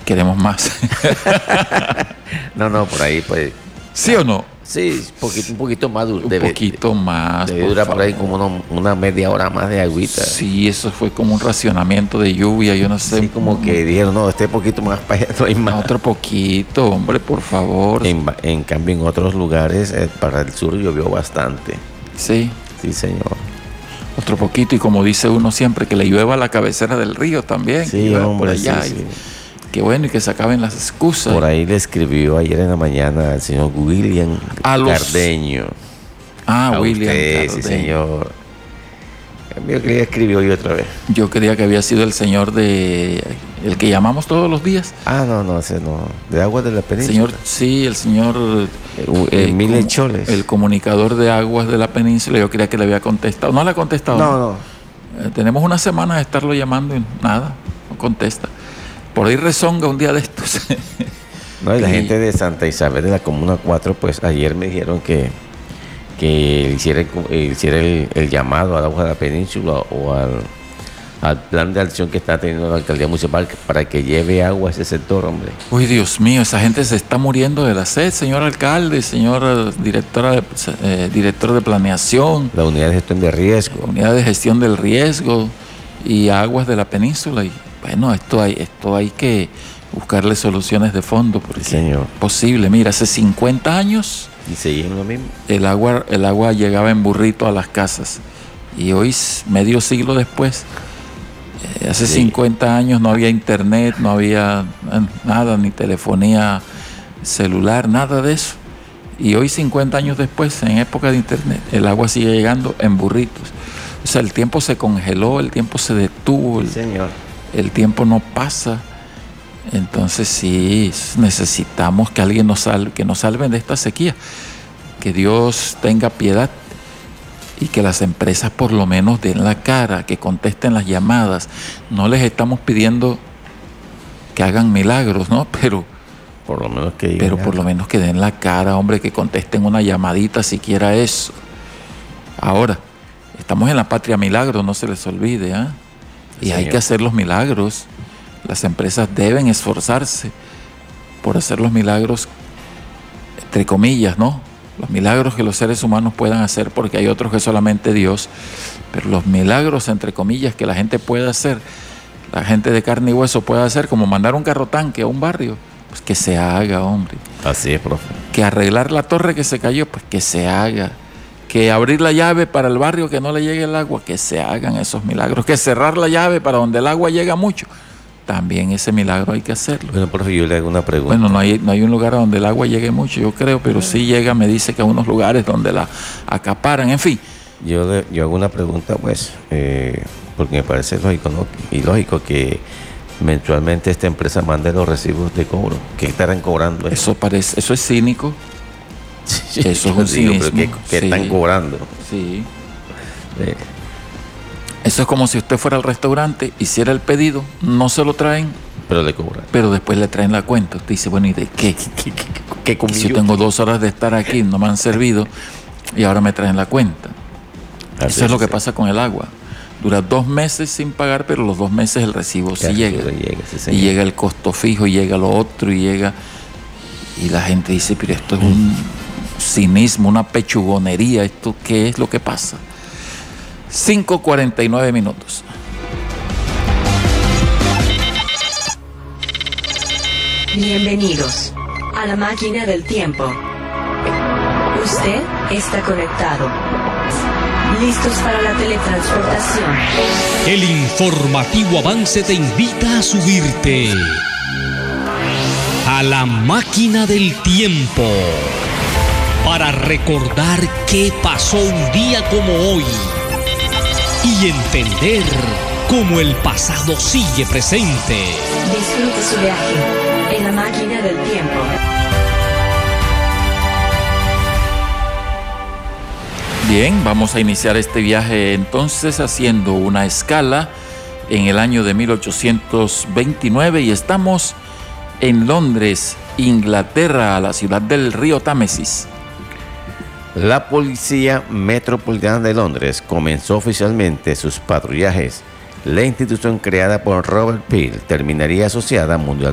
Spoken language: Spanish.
queremos más. No, por ahí pues. ¿Sí o no? Sí, un poquito más duro. Un poquito más. Debe durar por ahí como una media hora más de agüita. Sí, eso fue como un racionamiento de lluvia, yo no sé. Sí, como que dijeron, no, poquito más para allá no hay más. Otro poquito, hombre, por favor. En cambio, en otros lugares, para el sur llovió bastante. Sí. Sí, señor. Otro poquito, y como dice uno siempre, que le llueva a la cabecera del río también. Sí, hombre, por allá, sí. Qué bueno, y que se acaben las excusas. Por ahí le escribió ayer en la mañana al señor William Cardeño. William Cardeño. Sí, señor. Yo que escribió hoy otra vez. Yo creía que había sido el señor el que llamamos todos los días. No, ese no. De Aguas de la Península. El señor Emile Choles. El comunicador de Aguas de la Península. Yo creía que le había contestado. ¿No le ha contestado? No. Tenemos una semana de estarlo llamando y nada, no contesta. Por ahí rezonga un día de estos. No, y la gente de Santa Isabel de la Comuna 4, pues ayer me dijeron que hiciera el llamado al Agua de la Península o al plan de acción que está teniendo la alcaldía municipal para que lleve agua a ese sector, hombre. Uy, Dios mío, esa gente se está muriendo de la sed, señor alcalde, señor director de planeación. La unidad de gestión de riesgo. La unidad de gestión del riesgo y Aguas de la Península. Y bueno, esto hay que buscarle soluciones de fondo porque sí, señor. Es posible. Mira, hace 50 años y seguimos lo mismo. El agua llegaba en burrito a las casas y hoy, medio siglo después, hace 50 años no había internet, no había nada, ni telefonía celular, nada de eso. Y hoy, 50 años después, en época de internet, el agua sigue llegando en burritos. O sea, el tiempo se congeló, el tiempo se detuvo, señor. El tiempo no pasa. Entonces sí, necesitamos que alguien nos salve de esta sequía, que Dios tenga piedad y que las empresas por lo menos den la cara, que contesten las llamadas. No les estamos pidiendo que hagan milagros, ¿no? Pero por lo menos que den la cara, hombre, que contesten una llamadita, siquiera eso. Ahora, estamos en la patria milagro, no se les olvide, ¿eh? Y hay que hacer los milagros. Las empresas deben esforzarse por hacer los milagros, entre comillas, ¿no? Los milagros que los seres humanos puedan hacer, porque hay otros que solamente Dios, pero los milagros, entre comillas, que la gente puede hacer, la gente de carne y hueso puede hacer, como mandar un carro tanque a un barrio, pues que se haga, hombre. Así es, profe. Que arreglar la torre que se cayó, pues que se haga. Que abrir la llave para el barrio que no le llegue el agua, que se hagan esos milagros. Que cerrar la llave para donde el agua llega mucho, también ese milagro hay que hacerlo. Bueno, profe, yo le hago una pregunta. Bueno, no hay un lugar donde el agua llegue mucho, yo creo, pero sí llega, me dice que a unos lugares donde la acaparan, en fin. Yo hago una pregunta, pues, porque me parece lógico, ¿no? Y lógico que mensualmente esta empresa mande los recibos de cobro. ¿Qué estarán cobrando? Eso es cínico. Sí, eso es un cinismo. Pero ¿qué están cobrando? Sí. Eso es como si usted fuera al restaurante, hiciera el pedido, no se lo traen, pero le cobran. Pero después le traen la cuenta. Usted dice, bueno, ¿y de qué? ¿Qué comí si yo tengo 2 horas de estar aquí, no me han servido y ahora me traen la cuenta? Eso es lo que pasa con el agua. Dura 2 meses sin pagar, pero los 2 meses el recibo sí llega. Y llega el costo fijo, y llega lo otro, y la gente dice, pero esto es un cinismo, una pechugonería. ¿Esto qué es lo que pasa? 5:49 minutos. Bienvenidos a la máquina del tiempo. Usted está conectado. Listos para la teletransportación. El informativo avance te invita a subirte a la máquina del tiempo para recordar qué pasó un día como hoy y entender cómo el pasado sigue presente. Disfrute su viaje en la máquina del tiempo. Bien, vamos a iniciar este viaje entonces haciendo una escala en el año de 1829 y estamos en Londres, Inglaterra, a la ciudad del río Támesis. La Policía Metropolitana de Londres comenzó oficialmente sus patrullajes. La institución creada por Robert Peel terminaría asociada mundialmente